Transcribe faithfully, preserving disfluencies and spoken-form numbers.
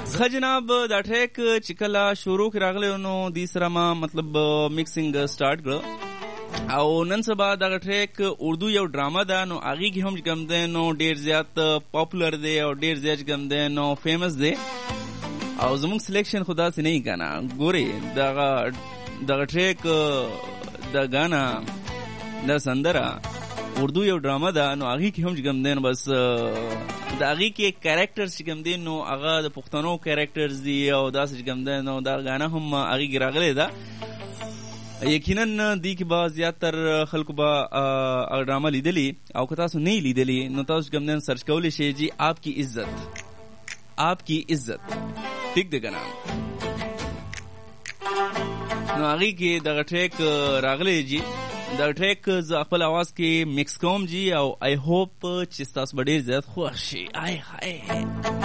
ښه جناب دا ټریک چې کله شروع کې راغلی نو دې سره ما مطلب میکسینګ سٹارټ کړه او نن سبا دغه ټریک اردو یو ډرامه ده نو هغې کې هم چې کوم دی نو ډېر زیات پاپولر دی او ډېر زیات چې کوم دی نو فیمس دی او زموږ سلیکشن خو داسې نه وي که نه ګورې دغه دغه ټریک د ګانا د سندره اردو یو ډرامه ده نو هغې کې هم چې کوم دی نو بس د هغې کې کیریکټرز چې کوم دی نو هغه د پښتنو کیریکټرز دي او داسې چې کوم دی نو دا ګانا هم هغې کې راغلی ده یقینا دی کې به زیاتر خلکو به هغه ډرامه لیدلي او که تاسو نه یې لیدلي نو تاسو چې کوم دی سرچ کولی شئ جی آپ کی عزت آپ کی عزت ٹھیک دی که نه نو هغې کې دغه ټریک راغلی جی دا ټریک زه خپل اواز کې مکس کوم جی او آی هوپ چې ستاسو به ډېر زیات خوښ شي آی های